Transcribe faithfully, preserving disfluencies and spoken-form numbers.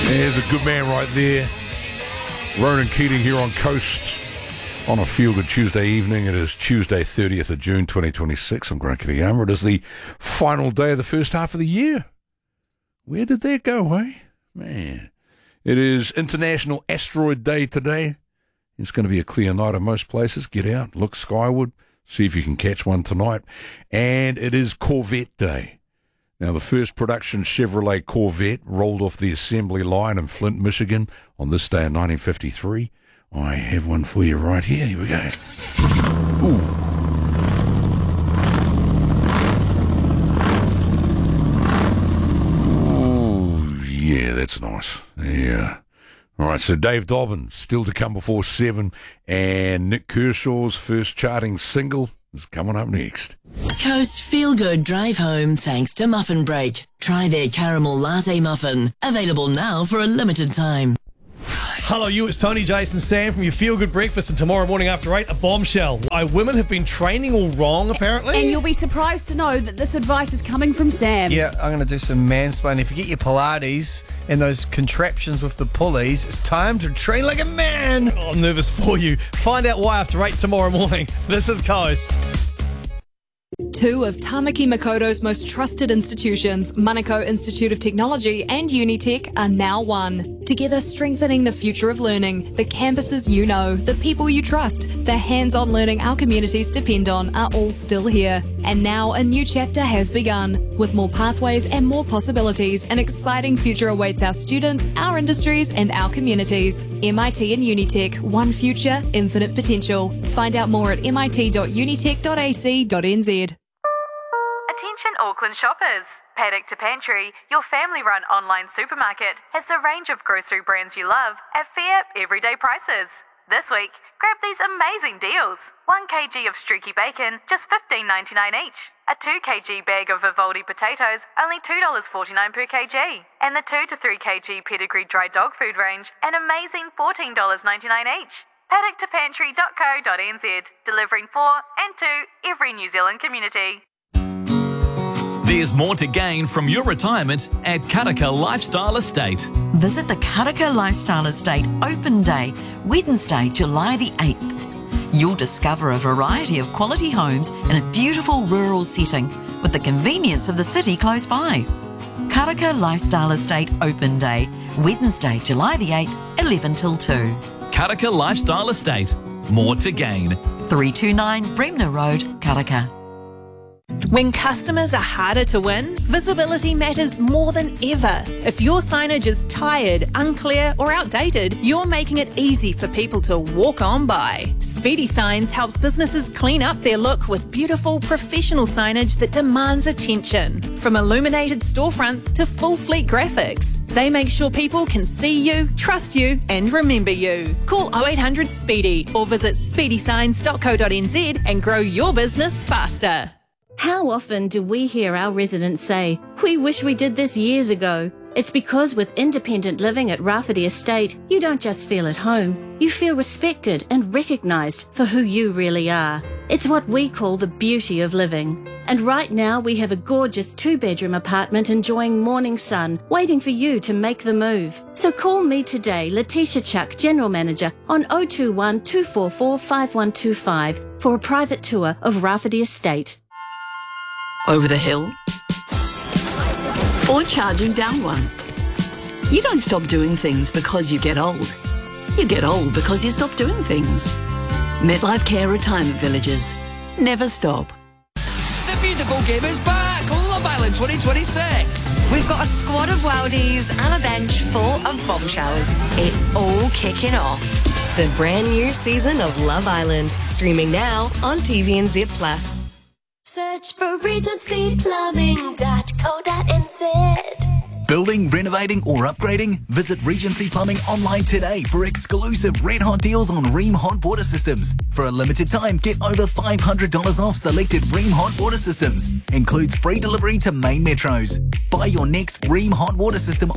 There's a good man right there. Ronan Keating here on Coast on a Feel Good Tuesday evening. It is Tuesday, thirtieth of June, twenty twenty-six. I'm Grant Kitayama. It is the final day of the first half of the year. Where did that go, eh? Man. It is International Asteroid Day today. It's going to be a clear night in most places. Get out, look skyward, see if you can catch one tonight. And it is Corvette Day. Now, the first production Chevrolet Corvette rolled off the assembly line in Flint, Michigan on this day in nineteen fifty-three. I have one for you right here. Here we go. Ooh. Ooh, yeah, that's nice. Yeah. All right, so Dave Dobbin, still to come before seven, and Nick Kershaw's first charting single is coming up next. Coast Feel Good Drive Home thanks to Muffin Break. Try their caramel latte muffin. Available now for a limited time. Hello, you. It's Tony, Jason, Sam from your Feel Good Breakfast, and tomorrow morning after eight, a bombshell. Why women have been training all wrong, apparently. And you'll be surprised to know that this advice is coming from Sam. Yeah, I'm going to do some mansplaining. If you get your Pilates and those contraptions with the pulleys, it's time to train like a man. Oh, I'm nervous for you. Find out why after eight tomorrow morning. This is Coast. Two of Tamaki Makoto's most trusted institutions, Manukau Institute of Technology and Unitec, are now one. Together strengthening the future of learning, the campuses you know, the people you trust, the hands-on learning our communities depend on are all still here. And now a new chapter has begun. With more pathways and more possibilities, an exciting future awaits our students, our industries and our communities. M I T and Unitec, one future, infinite potential. Find out more at m i t dot unitec dot a c dot n z. Attention Auckland shoppers. Paddock to Pantry, your family-run online supermarket, has the range of grocery brands you love at fair, everyday prices. This week, grab these amazing deals. one kilogram of streaky bacon, just fifteen ninety-nine each. A two kilogram bag of Vivaldi potatoes, only two dollars forty-nine per kilogram. And the two to three kilogram pedigree dry dog food range, an amazing fourteen dollars ninety-nine each. paddock to pantry dot co dot n z, delivering for and to every New Zealand community. There's more to gain from your retirement at Karaka Lifestyle Estate. Visit the Karaka Lifestyle Estate Open Day, Wednesday, July the eighth. You'll discover a variety of quality homes in a beautiful rural setting with the convenience of the city close by. Karaka Lifestyle Estate Open Day, Wednesday, July the eighth, eleven till two. Karaka Lifestyle Estate. More to gain. three two nine Bremner Road, Karaka. When customers are harder to win, visibility matters more than ever. If your signage is tired, unclear or outdated, you're making it easy for people to walk on by. Speedy Signs helps businesses clean up their look with beautiful, professional signage that demands attention. From illuminated storefronts to full fleet graphics, they make sure people can see you, trust you and remember you. Call oh eight hundred SPEEDY or visit speedy signs dot co dot n z and grow your business faster. How often do we hear our residents say, "We wish we did this years ago"? It's because with independent living at Rafferty Estate, you don't just feel at home, you feel respected and recognised for who you really are. It's what we call the beauty of living. And right now we have a gorgeous two-bedroom apartment enjoying morning sun, waiting for you to make the move. So call me today, Letitia Chuck, General Manager, on oh two one, two four four, five one two five for a private tour of Rafferty Estate. Over the hill, or charging down one. You don't stop doing things because you get old. You get old because you stop doing things. MetLife Care Retirement Villages. Never stop. The beautiful game is back! Love Island twenty twenty-six! We've got a squad of worldies and a bench full of bombshells. It's all kicking off. The brand new season of Love Island, streaming now on T V and Zip Plus. Search for regency plumbing dot co dot n z. Building, renovating or upgrading? Visit Regency Plumbing online today for exclusive red hot deals on Rheem hot water systems. For a limited time, get over five hundred dollars off selected Rheem hot water systems. Includes free delivery to main metros. Buy your next Rheem hot water system